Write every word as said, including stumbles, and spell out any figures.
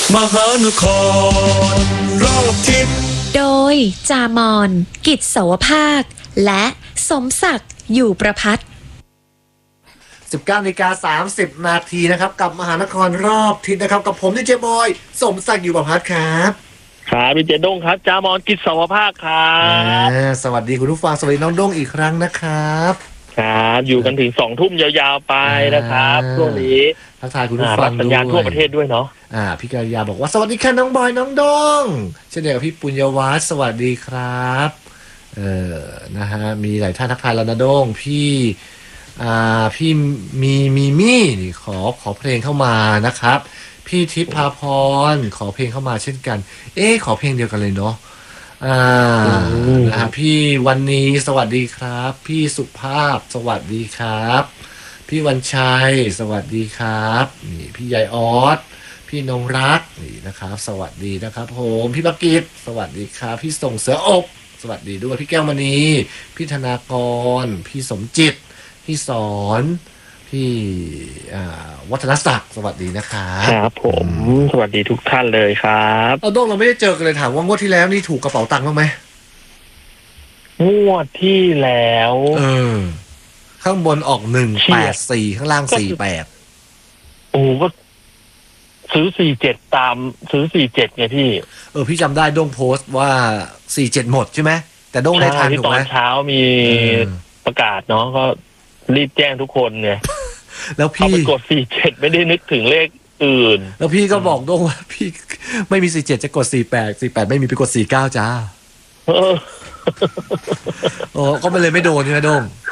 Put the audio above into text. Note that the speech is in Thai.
มหานครรอบทิศโดยจามอนกิจเสาวภาคและสมศักดิ์อยู่ประพัฒน์สิบเก้านาฬิกาสามสิบนาทีนะครับกับมหานครรอบทิศนะครับกับผมดีเจบอยสมศักดิ์อยู่ประพัฒน์ครับครับดีเจด้งครับจามอนกิจเสาวภาคครับสวัสดีคุณผู้ฟังสวัสดีน้องด้งอีกครั้งนะครับครับอยู่กันถึงสองทุ่มยาวๆไปนะครับช่วงนี้ทักทายคุณผู้ฟังสัญญาณทั่วประเทศด้วยเนาะอ่าพี่กัลยาบอกว่าสวัสดีค่ะน้องบอยน้องดงเช่นเดียวกับพี่ปุญญวัฒน์สวัสดีครับเออนะฮะมีหลายท่านทักทายแล้วนะดงพี่อ่าพี่มีมีมี่นี่ขอขอเพลงเข้ามานะครับพี่ทิพาพรขอเพลงเข้ามาเช่นกันเอ๊ะขอเพลงเดียวกันเลยเนาะอ่านะฮะพี่วันนี้สวัสดีครับพี่สุภาพสวัสดีครับพี่วันชัยสวัสดีครับนี่พี่ใหญ่ออสพี่นงรักนี่นะครับสวัสดีนะครับผมพี่ปกิจสวัสดีครับพี่ส่งเสืออบสวัสดีด้วยพี่แก้วมณีพี่ธนากรพี่สมจิตพี่สอนพี่วัฒนศักดิ์สวัสดีนะครับครับผมสวัสดีทุกท่านเลยครับเอาด้งเราไม่ได้เจอกันเลยถามว่างวดที่แล้วนี่ถูกกระเป๋าตังค์บ้างไหมงวดที่แล้วเออข้างบนออกหนึ่งแปดสี่ข้างล่างสี่แปดโอ้ก็ซื้อสี่เจ็ดตามซื้อสี่เจ็ดไงพี่เออพี่จำได้ด้งโพสต์ว่าสี่เจ็ดหมดใช่ไหมแต่ด้งได้ทันถูกไหมตอนเช้ามีประกาศเนาะก็รีบแจ้งทุกคนไงแล้วพี่เอาไปกดสี่เจ็ดไม่ได้นึกถึงเลขอื่นแล้วพี่ก็บอกด้งว่าพี่ไม่มีสี่เจ็ดจะกดสี่แปดสี่แปดไม่มีไปกดสี่เก้าจ้าโอ้ก็มันเลยไม่โดนใช่ไหมด้ง